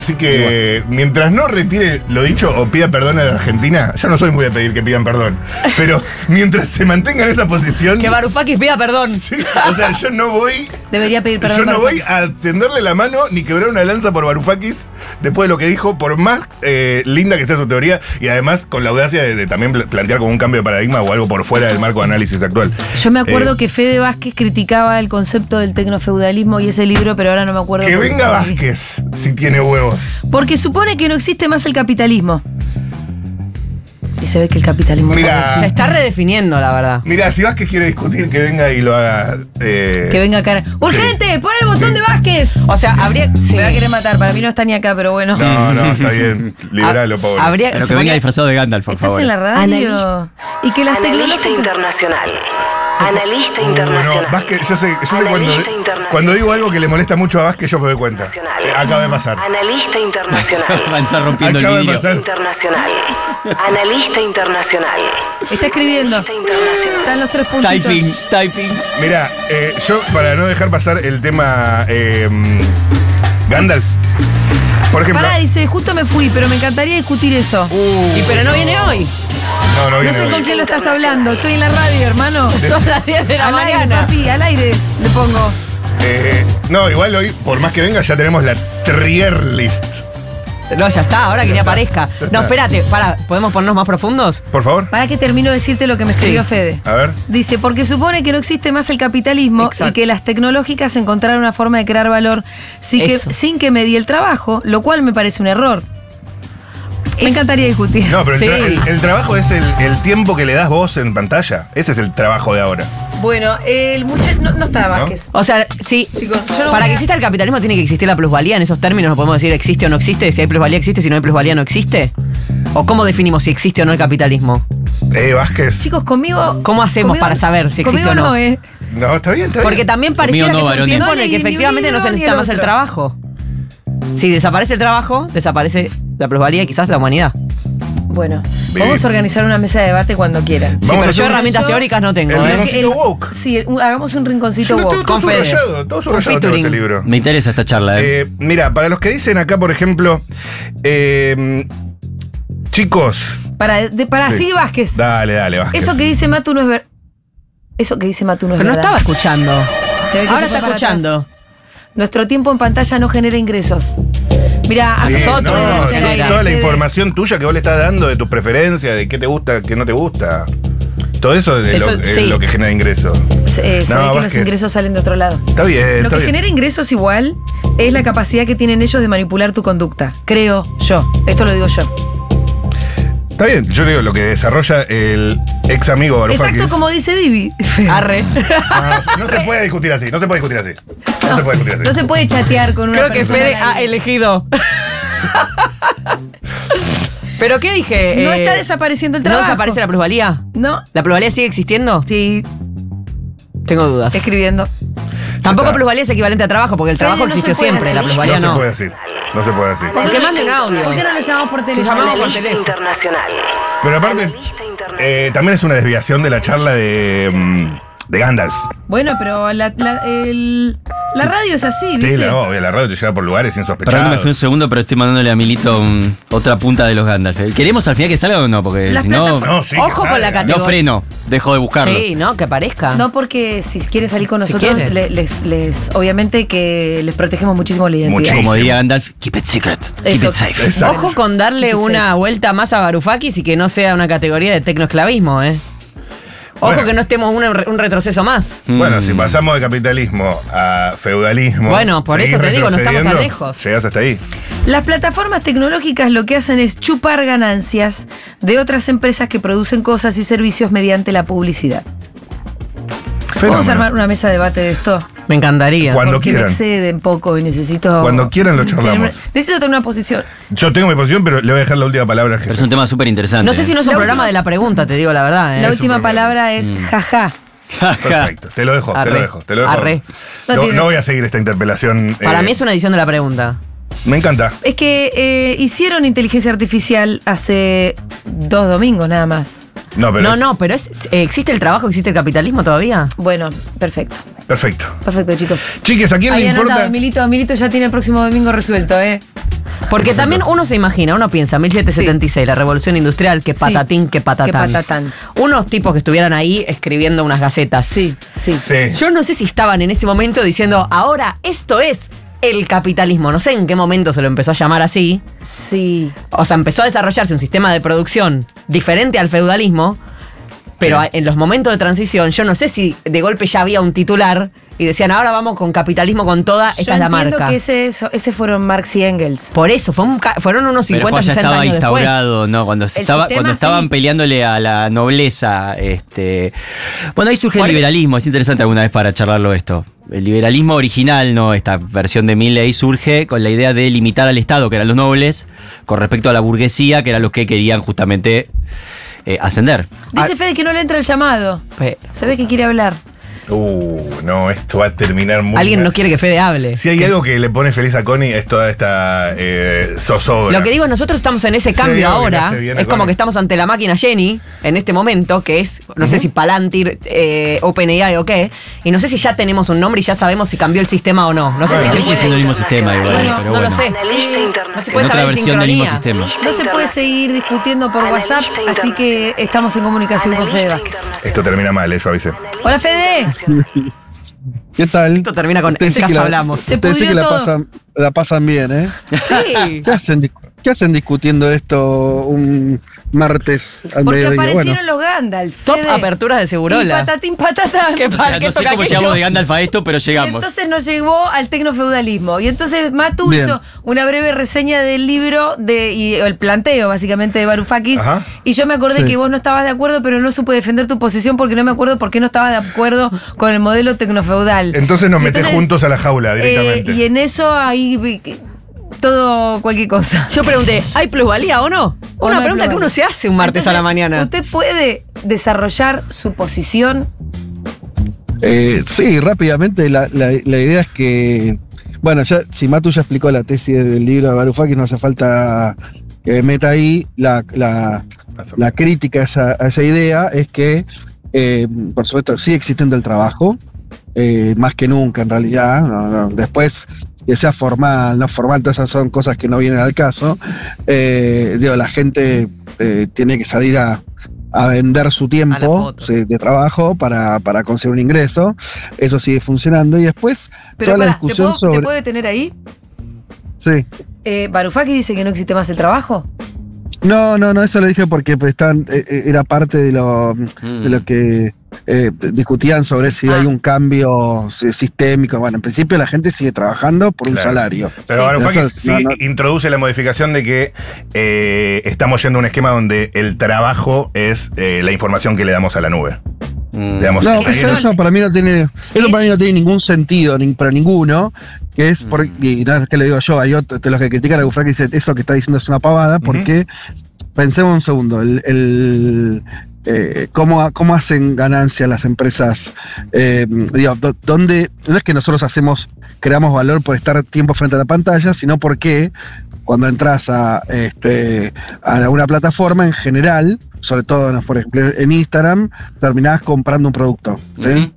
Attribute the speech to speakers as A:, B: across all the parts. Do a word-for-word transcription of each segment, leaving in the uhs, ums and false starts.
A: Así que mientras no retire lo dicho o pida perdón a la Argentina, yo no soy muy de pedir que pidan perdón, pero mientras se mantenga en esa posición...
B: Que Varoufakis pida perdón.
A: Sí, o sea, yo no voy...
C: Debería pedir perdón.
A: Yo no voy
C: Varoufakis.
A: a tenderle la mano ni quebrar una lanza por Varoufakis después de lo que dijo, por más eh, linda que sea su teoría, y además con la audacia de, de también pl- plantear como un cambio de paradigma o algo por fuera del marco de análisis actual.
C: Yo me acuerdo
A: Eh,
C: que Fede Vázquez criticaba el concepto del tecnofeudalismo y ese libro, pero ahora no me acuerdo.
A: Que
C: por
A: venga
C: qué.
A: Vázquez, si tiene huevos.
C: Porque supone que no existe más el capitalismo. Y se ve que el capitalismo...
A: Mirá.
B: Se está redefiniendo, la verdad.
A: Mira, si Vázquez quiere discutir, que venga y lo haga. eh,
C: Que venga acá. ¡Urgente! ¡Pon el botón
A: Sí.
C: de Vázquez!
B: O sea, habría... sí.
C: Me va a querer matar. Para mí no está ni acá, pero bueno.
A: No, no, está bien. Liberalo, pobre.
B: Habría,
D: Pero
B: se
D: que venga
B: ponía-
D: disfrazado de Gandalf, por
C: Estás
D: favor.
C: en la radio.
B: Analista.
C: Y que las
E: Analista
C: tecnológicas...
E: internacional. Analista
A: Uh,
E: internacional.
A: no, Vázquez, yo sé, yo sé cuando,
E: Analista internacional.
A: cuando digo algo que le molesta mucho a Vázquez, yo me doy cuenta. Eh, acaba de pasar.
E: Analista internacional.
D: Va a entrar rompiendo
A: Acaba de
D: el vidrio.
A: pasar.
E: Internacional. Analista internacional.
C: Está escribiendo.
E: Analista internacional.
C: Están los tres puntitos.
D: Typing, typing.
A: Mira, eh, yo para no dejar pasar el tema eh, Gandalf, por ejemplo.
C: Pará, dice, justo me fui, pero me encantaría discutir eso.
A: Uh,
B: Y pero no viene hoy.
A: no, no,
C: No
A: viene
C: sé
A: hoy.
C: con quién lo estás hablando. Estoy en la radio, hermano.
B: Son las diez de la
C: Al aire,
B: mañana.
C: papi, al aire le pongo.
A: Eh, no, igual hoy, por más que venga, ya tenemos la Trier List.
B: No, ya está, ahora que
A: Ya
B: ni
A: está,
B: aparezca.
A: ya
B: No,
A: está.
B: espérate, para, ¿podemos ponernos más profundos?
A: Por favor.
C: Para que termino de decirte lo que me escribió
B: Sí.
C: Fede.
A: A ver.
C: Dice, porque supone que no existe más el capitalismo
B: Exacto.
C: y que las tecnológicas encontraron una forma de crear valor sin que,
B: Eso.
C: sin que medie el trabajo, lo cual me parece un error. Me encantaría discutir.
A: No, pero el,
B: Sí.
A: tra- el- el trabajo es el, el tiempo que le das vos en pantalla. Ese es el trabajo de ahora.
C: Bueno, el muchacho no, no está Vázquez.
B: O sea, sí,
C: Chicos, yo no
B: para
C: voy
B: que
C: a-
B: exista el capitalismo tiene que existir la plusvalía. En esos términos no podemos decir existe o no existe. Si hay plusvalía existe, si no hay plusvalía no existe. ¿O cómo definimos si existe o no el capitalismo?
A: Eh, Vázquez.
C: Chicos, conmigo.
B: ¿Cómo hacemos
C: conmigo-
B: para saber si existe
C: conmigo
B: o no?
C: no, eh.
A: No, está bien, está
B: Porque
A: bien.
B: también pareciera
D: Conmigo no,
B: que es un
D: varones.
B: tiempo
C: No
B: en el que
C: leí ni un
B: efectivamente no
C: libro
B: se
C: ni
B: necesita
C: el
B: más el
C: otro.
B: trabajo. Si desaparece el trabajo, desaparece la plusvalía y quizás la humanidad.
C: Bueno,
A: Bien.
C: vamos a organizar una mesa de debate cuando quieran.
B: Sí,
A: Vamos a
B: pero
A: hacer
B: yo
A: un-
B: herramientas
C: yo-
B: teóricas no tengo,
A: el
B: ¿eh?
A: rinconcito woke.
C: Sí, un- hagamos un rinconcito
A: Yo lo tengo
C: woke.
A: todo
B: Con Fede.
A: subrayado, todo
B: Un
A: subrayado tengo
B: featuring.
A: ese libro.
D: Me interesa esta charla, ¿eh?
A: Eh, mira, para los que dicen acá, por ejemplo, eh, chicos.
C: Para, de, para
A: Sí.
C: sí, Vázquez.
A: Dale, dale, Vázquez.
C: Eso que dice Matu no es ver. Eso que dice Matu no es
B: Pero no
C: verdad.
B: estaba escuchando.
C: Se ve que
B: Ahora
C: se fue
B: está
C: para
B: escuchando.
C: atrás. Nuestro tiempo en pantalla no genera ingresos. Mira,
A: Sí,
C: haces
B: Haces
C: otro.
B: otro,
A: no,
B: debe ser
A: toda
B: aire.
A: la
C: Fede.
A: información tuya que vos le estás dando de tus preferencias, de qué te gusta, qué no te gusta. Todo eso es
B: Eso,
A: lo, es
B: sí.
A: lo que genera ingresos.
C: Se, eh, se
A: No,
C: ve que los
A: Vázquez.
C: ingresos salen de otro lado.
A: Está bien,
C: Lo
A: está
C: que
A: bien.
C: genera ingresos igual es la capacidad que tienen ellos de manipular tu conducta. Creo yo. Esto lo digo yo.
A: Está bien, yo digo lo que desarrolla el ex amigo Varoufakis.
C: Exacto como dice Vivi.
B: Arre.
A: No, no se puede discutir así, no se puede discutir así. No, se puede discutir así.
C: No se puede chatear con una
B: Creo que
C: persona.
B: Fede
C: al
B: ha
C: aire.
B: elegido. ¿Pero qué dije?
C: No
B: Eh,
C: está desapareciendo el
B: ¿No
C: trabajo.
B: desaparece la plusvalía?
C: No.
B: ¿La plusvalía sigue existiendo?
C: Sí,
B: Tengo dudas.
C: escribiendo.
B: Tampoco
A: está.
B: plusvalía es equivalente a trabajo, porque el
C: Fede,
B: trabajo
C: no se
B: existió
C: puede
B: siempre,
C: hacer
B: la
C: eso.
B: plusvalía
A: no,
B: no.
A: se puede decir. No se puede decir.
B: Que mande un audio.
C: ¿Por qué no lo llamamos por teléfono?
B: llamamos por
E: Analista
B: teléfono.
E: internacional.
A: Pero aparte,
E: Analista internacional.
A: eh, también es una desviación de la charla de, mm, de Gandalf.
C: Bueno, pero la, la, el- la radio es así, ¿viste?
A: Sí, la, obvio, la radio te lleva por lugares
D: Perdón, me fui
A: insospechados.
D: un segundo, pero estoy mandándole a Milito um, otra punta de los Gandalf. ¿Queremos al final que salga o no? Porque
C: Las
D: si no,
C: plataformas-
A: No, sí,
B: Ojo
A: que
B: con la
A: salga.
B: categoría.
D: no freno. Dejo de buscarlo.
B: Sí, ¿no? Que aparezca.
C: No, porque si quieren salir con
B: Si
C: nosotros,
B: quieren.
C: le- les, les, obviamente que les protegemos muchísimo la identidad.
A: Muchísimo.
D: Como diría Gandalf, keep it secret. Keep
C: Eso.
D: it safe.
A: Exacto.
B: Ojo con darle
C: Keep it
B: una
C: safe.
B: vuelta más a Varoufakis y que no sea una categoría de tecnoesclavismo, ¿eh? Ojo
A: Bueno.
B: que no estemos un, un retroceso más.
A: Bueno,
D: Mm.
A: si pasamos de capitalismo a feudalismo.
B: Bueno, por eso
A: seguís
B: te digo, no estamos tan
A: retrocediendo,
B: lejos.
A: Llegás hasta ahí.
C: Las plataformas tecnológicas lo que hacen es chupar ganancias de otras empresas que producen cosas y servicios mediante la publicidad. Vamos a armar una mesa de debate de esto.
B: Me encantaría.
A: Cuando
C: porque
A: quieran.
C: me exceden poco y necesito.
A: Cuando quieran lo
C: tener
A: charlamos.
C: una- necesito tener una posición.
A: Yo tengo mi posición, pero le voy a dejar la última palabra al
D: Pero
A: jefe.
D: es un tema súper interesante.
B: No sé si no es un
C: La
B: programa
C: última-
B: de la pregunta, te digo la verdad, ¿eh?
C: La
A: es
C: última
A: un problema.
C: palabra es
D: Mm.
C: jaja.
A: Perfecto, te lo dejo, te
B: Arre.
A: lo dejo, te lo dejo.
B: Arre.
C: No
A: No,
C: tiene-
A: no voy a seguir esta interpelación.
B: Para
A: eh,
B: mí es una edición de la pregunta.
A: Me encanta.
C: Es que eh, hicieron inteligencia artificial hace dos domingos nada más.
A: No, pero.
B: No, no, pero es, eh, ¿existe el trabajo, existe el capitalismo todavía?
C: Bueno, perfecto.
A: Perfecto.
C: Perfecto, chicos.
A: Chiques, ¿a quién
C: Ahí
A: le
C: anotado,
A: importa?
C: Emilito, Emilito ya tiene el próximo domingo resuelto, ¿eh?
B: Porque también uno se imagina, uno piensa, mil setecientos setenta y seis, la revolución industrial, que
C: Sí.
B: patatín, que patatán.
C: Que patatán.
B: Unos tipos que estuvieran ahí escribiendo unas gacetas.
C: Sí, sí.
A: Sí.
B: Yo no sé si estaban en ese momento diciendo, ahora esto es el capitalismo. No sé en qué momento se lo empezó a llamar así.
C: Sí.
B: O sea, empezó a desarrollarse un sistema de producción diferente al feudalismo, pero
A: Sí.
B: en los momentos de transición, yo no sé si de golpe ya había un titular y decían, ahora vamos con capitalismo con toda, esta
C: Yo
B: es la
C: entiendo
B: marca.
C: que ese, eso- ese fueron Marx y Engels.
B: Por eso, fue un ca- fueron unos
D: Pero
B: cincuenta,
D: Juan ya
B: sesenta
D: estaba
B: años después.
D: instaurado, ¿no? Cuando, se
C: El
D: estaba,
C: sistema,
D: cuando estaban
C: sí.
D: peleándole a la nobleza, este. Bueno, ahí surge
B: Por
D: el
B: eso-
D: liberalismo, es interesante alguna vez para charlarlo esto. El liberalismo original, ¿no? Esta versión de Milley surge con la idea de limitar al Estado, que eran los nobles, con respecto a la burguesía, que eran los que querían justamente eh, ascender.
C: Dice Fede que no le entra el llamado.
B: Pe-
C: Se ve que quiere hablar.
A: Uh, no, esto va a terminar muy
B: Alguien
A: mal.
B: no quiere que Fede hable.
A: Si hay algo que le pone feliz a Connie es toda esta eh, zozobra.
B: Lo que digo, nosotros estamos en ese
A: Sí,
B: cambio
A: obvio que
B: ahora.
A: hace bien a
B: Es como
A: Connie.
B: que estamos ante la máquina Jenny en este momento, que es, no sé si Palantir, eh, OpenAI o qué. Y no sé si ya tenemos un nombre y ya sabemos si cambió el sistema o no. No sé
A: Bueno,
B: si
D: No
B: se
D: sé si es el
B: puede.
D: mismo sistema igual,
C: Bueno,
D: pero
B: no
D: bueno.
B: lo sé.
E: Analista
B: No se
E: internacional.
B: puede
D: En otra
B: saber en
D: versión del mismo
B: sincronía.
D: sistema.
C: No se puede seguir discutiendo por WhatsApp, así que estamos en comunicación con Fede Vázquez.
A: Esto termina mal, eso avisé.
C: Hola, Fede.
F: ¿Qué tal?
B: Esto termina con
F: Ustedes sí
B: en
F: que
B: casa
F: la-
B: hablamos.
C: Se
F: Ustedes sí
C: pudrió
F: que la
C: todo.
F: pasan, la pasan bien, ¿eh?
B: Sí.
F: ¿Qué hacen, dis- qué hacen discutiendo esto un martes al
C: Porque
F: mediodía?
C: aparecieron
F: Bueno,
C: los Gandalf.
B: Top
C: Fede.
B: aperturas de
C: Y
B: Segurola.
C: patatín patatán.
B: Qué
D: O sea,
B: par- qué
D: no sé
B: toca
D: cómo
B: aquello.
D: llegamos de Gandalf a esto, pero
C: Y
D: llegamos.
C: entonces nos llevó al tecnofeudalismo. Y entonces Matu
F: Bien.
C: hizo una breve reseña del libro de, y el planteo, básicamente, de Varoufakis.
A: Ajá.
C: Y yo me acordé
F: Sí.
C: que vos no estabas de acuerdo, pero no supe defender tu posición porque no me acuerdo por qué no estabas de acuerdo con el modelo tecnofeudal.
A: Entonces nos metés
C: Entonces,
A: juntos a la jaula directamente.
C: Eh, y en eso ahí vi que- todo cualquier cosa.
B: Yo pregunté, ¿hay plusvalía o no?
C: O
B: Una
C: no hay
B: pregunta que
C: plusvalía.
B: uno se hace un martes a la
C: Entonces,
B: mañana.
C: ¿Usted puede desarrollar su posición?
F: eh, sí, rápidamente la, la- la idea es que, bueno, ya si Matu ya explicó la tesis del libro de Varoufakis, no hace falta que meta ahí la, la, la crítica a esa, a esa idea, es que, eh, por supuesto, sigue existiendo el trabajo, eh, más que nunca en realidad. No, no, después, que sea formal, no formal, todas esas son cosas que no vienen al caso. Eh, digo, la gente eh, tiene que salir a, a vender su
B: A la
F: tiempo
B: foto.
F: sí, de trabajo para, para conseguir un ingreso. Eso sigue funcionando. Y después,
C: Pero
F: toda la
C: pará, ¿te,
F: discusión
C: puedo,
F: sobre.
C: ¿te puedo detener ahí?
F: Sí.
C: Eh, Varoufakis dice que no existe más el trabajo.
F: No, no, no, eso lo dije porque pues, estaban, eh, eh, era parte de lo,
D: Mm.
F: de lo que eh, discutían sobre si
C: Ah.
F: hay un cambio si- sistémico. Bueno, en principio la gente sigue trabajando por un
A: Claro.
F: salario.
A: Pero
C: Sí.
A: Varoufakis
F: Eso,
A: sí
F: no, no.
A: introduce la modificación de que eh, estamos yendo a un esquema donde el trabajo es eh, la información que le damos a la nube.
D: Mm.
A: Digamos,
F: No,
A: ahí
F: eso,
A: no-
F: eso para mí no tiene, eso
C: ¿Qué?
F: para mí no tiene ningún sentido ni para ninguno, que es por,
D: Mm.
F: y no es que lo digo yo, hay otros de los que critican a Varoufakis dicen eso que está diciendo es una pavada, porque pensemos un segundo, el, el, eh, cómo, cómo hacen ganancia las empresas, eh, digo, do- donde no es que nosotros hacemos, creamos valor por estar tiempo frente a la pantalla, sino porque cuando entras a, este, a una plataforma en general, sobre todo, ¿no? por ejemplo, en Instagram, terminás comprando un producto. ¿sí?
D: Ujú.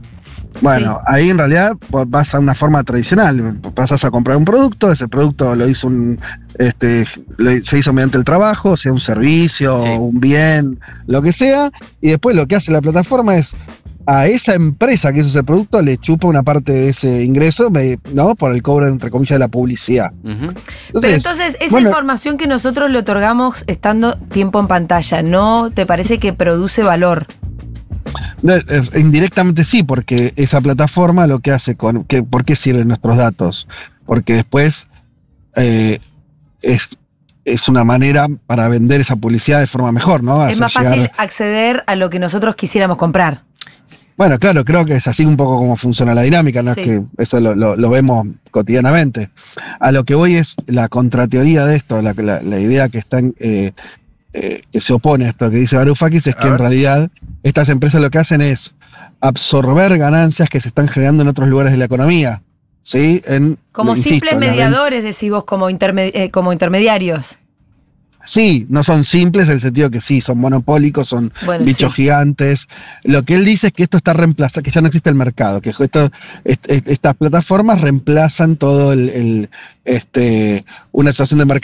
F: Bueno, ahí en realidad vos vas a una forma tradicional, pasas a comprar un producto, ese producto lo hizo un, este, lo- se hizo mediante el trabajo, sea un servicio,
D: Sí.
F: un bien, lo que sea, y después lo que hace la plataforma es a esa empresa que hizo ese producto le chupa una parte de ese ingreso, me- ¿no? Por el cobro, entre comillas, de la publicidad.
D: Ujú.
C: Pero entonces, esa
F: bueno,
C: información que nosotros le otorgamos estando tiempo en pantalla, ¿no te parece que produce valor?
F: No, es- indirectamente sí, porque esa plataforma lo que hace con. Que, ¿Por qué sirven nuestros datos? Porque después eh, es, es una manera para vender esa publicidad de forma mejor, ¿no?
C: Es
F: Hacer
C: más
F: llegar-
C: fácil acceder a lo que nosotros quisiéramos comprar.
F: Bueno, claro, creo que es así un poco como funciona la dinámica, no
C: Sí.
F: es que eso lo, lo- lo vemos cotidianamente. A lo que voy es la contrateoría de esto, la, la- la idea que está en, eh, eh, que se opone a esto que dice Varoufakis es
A: A
F: que en
A: ver.
F: realidad estas empresas lo que hacen es absorber ganancias que se están generando en otros lugares de la economía. ¿Sí? En,
C: Como
F: insisto,
C: simples
F: en la
C: mediadores, decís vos, como, interme- eh, como intermediarios.
F: Sí, no son simples en el sentido que sí, son monopólicos, son
C: Bueno,
F: bichos
C: sí.
F: gigantes. Lo que él dice es que esto está reemplazado, que ya no existe el mercado, que esto, est- est- estas plataformas reemplazan todo el, el, este, una situación de mercado